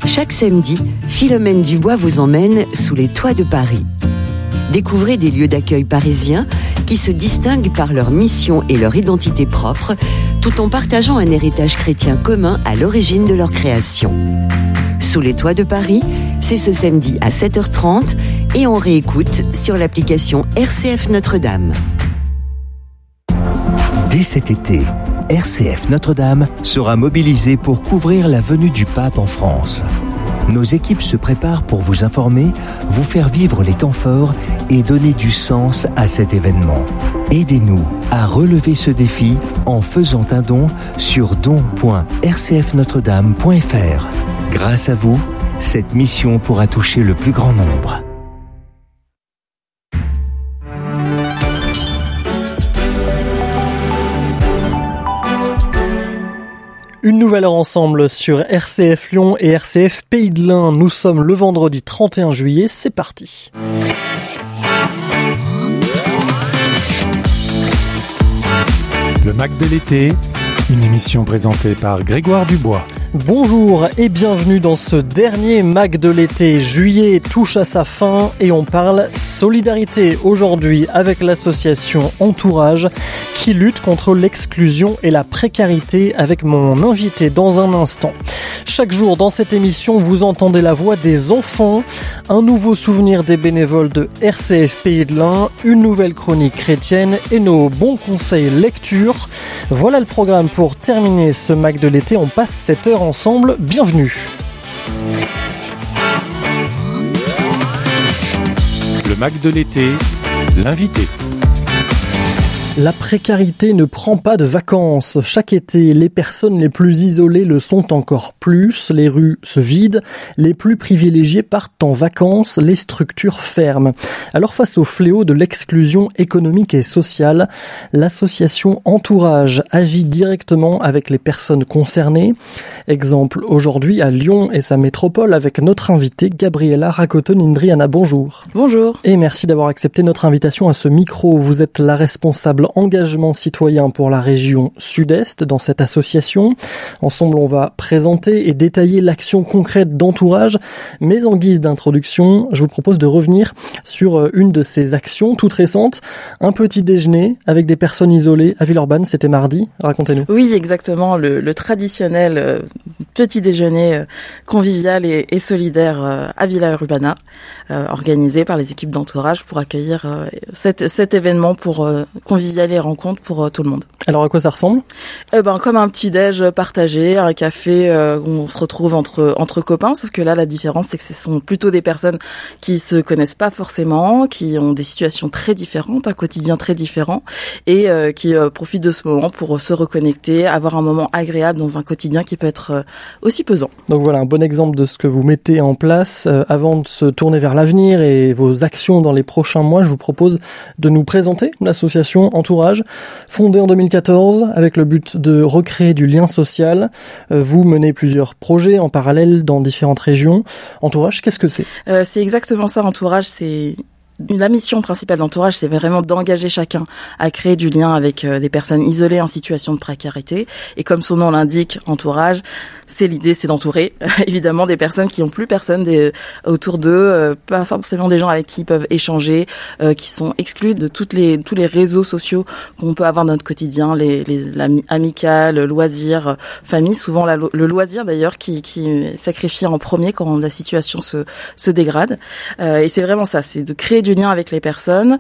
Chaque samedi, Philomène Dubois vous emmène sous les toits de Paris. Découvrez des lieux d'accueil parisiens qui se distinguent par leur mission et leur identité propre, tout en partageant un héritage chrétien commun à l'origine de leur création. Sous les toits de Paris, c'est ce samedi à 7h30 et on réécoute sur l'application RCF Notre-Dame. Dès cet été, RCF Notre-Dame sera mobilisée pour couvrir la venue du pape en France. Nos équipes se préparent pour vous informer, vous faire vivre les temps forts et donner du sens à cet événement. Aidez-nous à relever ce défi en faisant un don sur don.rcfnotredame.fr. Grâce à vous, cette mission pourra toucher le plus grand nombre. Une nouvelle heure ensemble sur RCF Lyon et RCF Pays de l'Ain. Nous sommes le vendredi 31 juillet, c'est parti. Le Mac de l'été, une émission présentée par Grégoire Dubois. Bonjour et bienvenue dans ce dernier Mac de l'été. Juillet touche à sa fin et on parle solidarité aujourd'hui avec l'association Entourage qui lutte contre l'exclusion et la précarité avec mon invité dans un instant. Chaque jour dans cette émission, vous entendez la voix des enfants, un nouveau souvenir des bénévoles de RCF Pays de l'Ain, une nouvelle chronique chrétienne et nos bons conseils lecture. Voilà le programme pour terminer ce Mac de l'été. On passe cette heure ensemble. Bienvenue. Le Mac de l'été, l'invité. La précarité ne prend pas de vacances. Chaque été, les personnes les plus isolées le sont encore plus. Les rues se vident. Les plus privilégiés partent en vacances. Les structures ferment. Alors face au fléau de l'exclusion économique et sociale, l'association Entourage agit directement avec les personnes concernées. Exemple aujourd'hui à Lyon et sa métropole avec notre invitée Gabriela Racoton-Indriana. Bonjour. Bonjour. Et merci d'avoir accepté notre invitation à ce micro. Vous êtes la responsable engagement citoyen pour la région Sud-Est dans cette association. Ensemble, on va présenter et détailler l'action concrète d'Entourage. Mais en guise d'introduction, je vous propose de revenir sur une de ces actions toutes récentes. Un petit déjeuner avec des personnes isolées à Villeurbanne, c'était mardi. Racontez-nous. Oui, exactement. Le traditionnel petit déjeuner convivial et solidaire à Villa-Urbana, organisé par les équipes d'Entourage pour accueillir cet événement pour convivial et rencontre pour tout le monde. Alors à quoi ça ressemble ? Comme un petit déj partagé, un café où on se retrouve entre copains, sauf que là la différence c'est que ce sont plutôt des personnes qui se connaissent pas forcément, qui ont des situations très différentes, un quotidien très différent et qui profitent de ce moment pour se reconnecter, avoir un moment agréable dans un quotidien qui peut être aussi pesant. Donc voilà un bon exemple de ce que vous mettez en place. Avant de se tourner vers l'avenir et vos actions dans les prochains mois, je vous propose de nous présenter l'association Entourage, fondée en 2014 avec le but de recréer du lien social. Vous menez plusieurs projets en parallèle dans différentes régions. Entourage, qu'est-ce que c'est ? C'est exactement ça, Entourage, c'est... La mission principale d'Entourage, c'est vraiment d'engager chacun à créer du lien avec des personnes isolées en situation de précarité. Et comme son nom l'indique, Entourage, l'idée, c'est d'entourer évidemment des personnes qui n'ont plus personne autour d'eux, pas forcément des gens avec qui ils peuvent échanger, qui sont exclus de tous les réseaux sociaux qu'on peut avoir dans notre quotidien, l'amical, le loisir, famille. Souvent le loisir d'ailleurs qui est sacrifié en premier quand la situation se dégrade. Et c'est vraiment ça, c'est de créer du lien avec les personnes,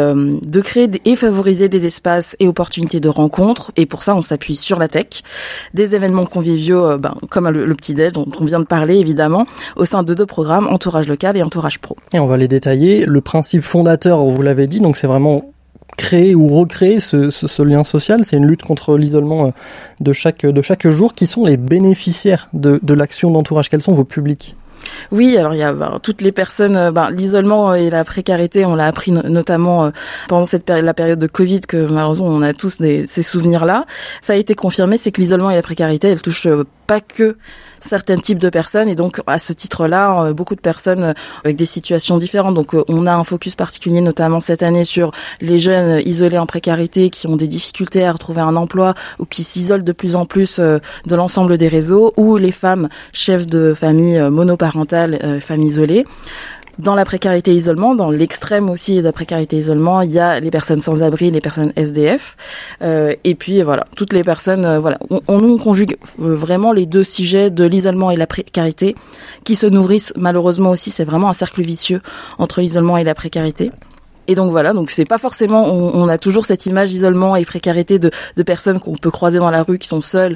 de créer et favoriser des espaces et opportunités de rencontres. Et pour ça, on s'appuie sur la tech, des événements conviviaux, comme le petit-déj dont on vient de parler évidemment, au sein de deux programmes, Entourage Local et Entourage Pro. Et on va les détailler. Le principe fondateur, vous l'avez dit, donc c'est vraiment créer ou recréer ce lien social. C'est une lutte contre l'isolement de chaque jour. Qui sont les bénéficiaires de l'action d'Entourage ? Quels sont vos publics ? Oui, alors il y a toutes les personnes, l'isolement et la précarité, on l'a appris notamment pendant la période de Covid, que malheureusement on a tous ces souvenirs-là. Ça a été confirmé, c'est que l'isolement et la précarité, elles touchent pas que certains types de personnes, et donc à ce titre-là, beaucoup de personnes avec des situations différentes. Donc on a un focus particulier, notamment cette année, sur les jeunes isolés en précarité qui ont des difficultés à retrouver un emploi ou qui s'isolent de plus en plus de l'ensemble des réseaux, ou les femmes chefs de famille monoparentales, femmes isolées. Dans la précarité isolement, dans l'extrême aussi de la précarité isolement, il y a les personnes sans abri, les personnes SDF, et puis voilà, toutes les personnes. Voilà, on conjugue vraiment les deux sujets de l'isolement et la précarité, qui se nourrissent malheureusement aussi. C'est vraiment un cercle vicieux entre l'isolement et la précarité. Et donc voilà, donc c'est pas forcément, on a toujours cette image d'isolement et précarité de personnes qu'on peut croiser dans la rue qui sont seules,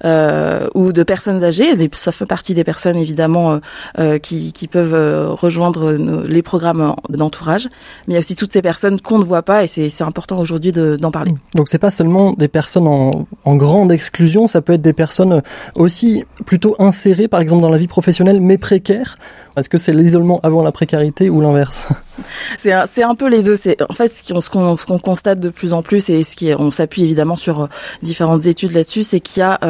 ou de personnes âgées. Ça fait partie des personnes évidemment qui peuvent rejoindre les programmes d'entourage, mais il y a aussi toutes ces personnes qu'on ne voit pas, et c'est important aujourd'hui d'en parler. Donc c'est pas seulement des personnes en grande exclusion, ça peut être des personnes aussi plutôt insérées, par exemple dans la vie professionnelle, mais précaires. Est-ce que c'est l'isolement avant la précarité ou l'inverse ? C'est un peu les deux. C'est en fait ce qu'on constate de plus en plus, et on s'appuie évidemment sur différentes études là-dessus, c'est qu'il y a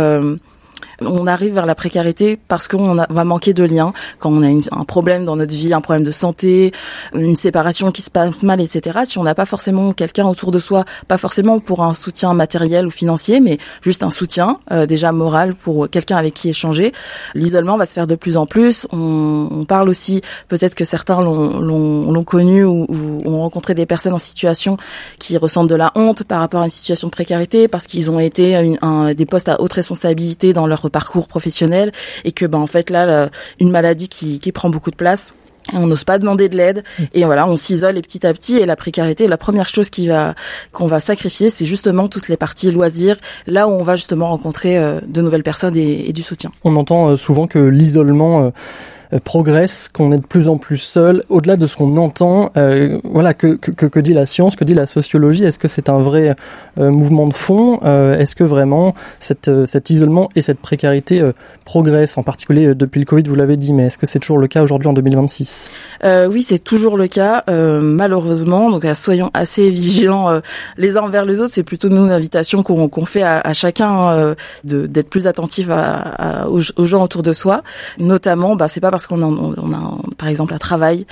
on arrive vers la précarité parce qu'on va manquer de liens, quand on a un problème dans notre vie, un problème de santé, une séparation qui se passe mal, etc. Si on n'a pas forcément quelqu'un autour de soi, pas forcément pour un soutien matériel ou financier, mais juste un soutien déjà moral pour quelqu'un avec qui échanger, l'isolement va se faire de plus en plus. On parle aussi, peut-être que certains l'ont connu ou ont rencontré des personnes en situation qui ressentent de la honte par rapport à une situation de précarité, parce qu'ils ont été des postes à haute responsabilité dans leur parcours professionnel, et que en fait là une maladie qui prend beaucoup de place, et on n'ose pas demander de l'aide, et voilà, on s'isole petit à petit. Et la précarité, la première chose qu'on va sacrifier, c'est justement toutes les parties loisirs, là où on va justement rencontrer de nouvelles personnes et du soutien. On entend souvent que l'isolement progresse, qu'on est de plus en plus seul. Au-delà de ce qu'on entend, voilà, que dit la science, que dit la sociologie? Est-ce que c'est un vrai mouvement de fond? Est-ce que vraiment cet isolement et cette précarité progressent, en particulier depuis le Covid, vous l'avez dit, mais est-ce que c'est toujours le cas aujourd'hui en 2026? Oui, c'est toujours le cas, malheureusement. Donc soyons assez vigilants les uns envers les autres. C'est plutôt nous une invitation qu'on fait à chacun d'être plus attentif aux gens autour de soi. Notamment, c'est pas parce qu'on a par exemple un travail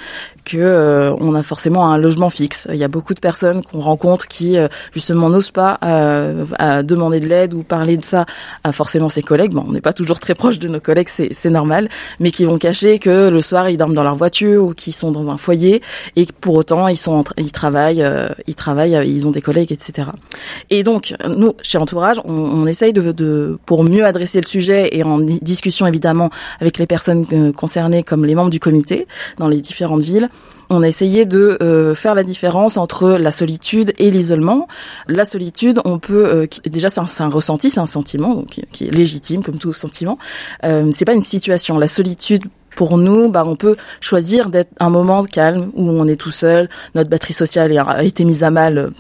que on a forcément un logement fixe. Il y a beaucoup de personnes qu'on rencontre qui justement n'osent pas demander de l'aide ou parler de ça à forcément ses collègues. On n'est pas toujours très proche de nos collègues, c'est normal, mais qui vont cacher que le soir ils dorment dans leur voiture ou qu'ils sont dans un foyer, et que pour autant ils travaillent, ils ont des collègues, etc. Et donc nous chez Entourage, on essaye pour mieux adresser le sujet, et en discussion évidemment avec les personnes concernées comme les membres du comité dans les différentes villes, on a essayé de faire la différence entre la solitude et l'isolement. La solitude, on peut déjà c'est un ressenti, c'est un sentiment donc qui est légitime comme tout sentiment. C'est pas une situation. La solitude, pour nous, on peut choisir d'être un moment calme où on est tout seul, notre batterie sociale a été mise à mal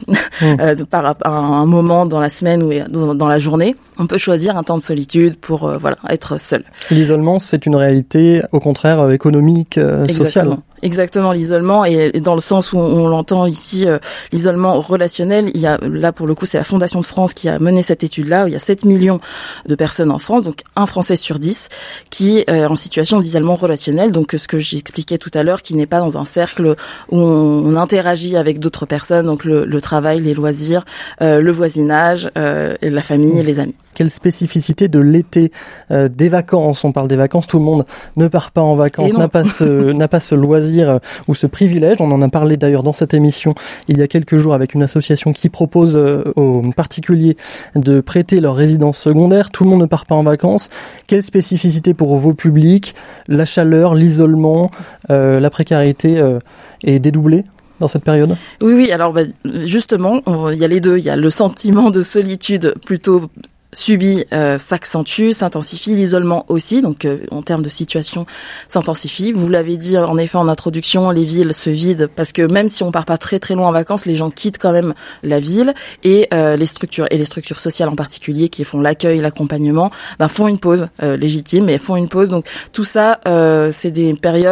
par un moment dans la semaine ou dans la journée. On peut choisir un temps de solitude pour être seul. L'isolement, c'est une réalité, au contraire, économique, sociale. Exactement, l'isolement, et dans le sens où on l'entend ici, l'isolement relationnel, il y a, là pour le coup, c'est la Fondation de France qui a mené cette étude-là, où il y a 7 millions de personnes en France, donc un Français sur 10, qui est en situation d'isolement relationnel, donc ce que j'expliquais tout à l'heure, qui n'est pas dans un cercle où on interagit avec d'autres personnes, donc le travail, les loisirs, le voisinage, la famille et les amis. Quelle spécificité de l'été, des vacances, on parle des vacances, tout le monde ne part pas en vacances, n'a pas ce loisir ou ce privilège. On en a parlé d'ailleurs dans cette émission il y a quelques jours avec une association qui propose aux particuliers de prêter leur résidence secondaire. Tout le monde ne part pas en vacances. Quelle spécificité pour vos publics? La chaleur, l'isolement, la précarité est dédoublée dans cette période? Oui, alors justement, il y a les deux. Il y a le sentiment de solitude plutôt subi, s'intensifie, l'isolement aussi, donc en termes de situation s'intensifie. Vous l'avez dit en effet en introduction, les villes se vident parce que même si on part pas très très loin en vacances, les gens quittent quand même la ville, et les structures sociales en particulier qui font l'accueil, l'accompagnement, font une pause légitime, et font une pause. Donc tout ça, c'est des périodes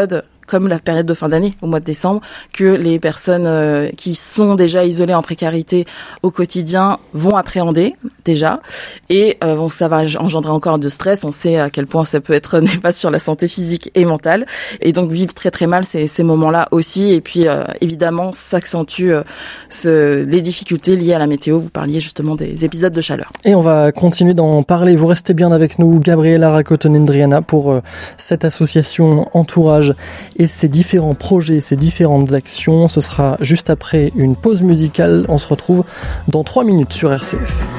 comme la période de fin d'année au mois de décembre, que les personnes qui sont déjà isolées en précarité au quotidien vont appréhender déjà, et ça va engendrer encore de stress. On sait à quel point ça peut être néfaste sur la santé physique et mentale, et donc vivre très très mal ces moments-là aussi. Et puis évidemment s'accentue les difficultés liées à la météo. Vous parliez justement des épisodes de chaleur. Et on va continuer d'en parler. Vous restez bien avec nous, Gabriela Rakotonendriana, pour cette association Entourage et ses différents projets, ses différentes actions. Ce sera juste après une pause musicale. On se retrouve dans 3 minutes sur RCF.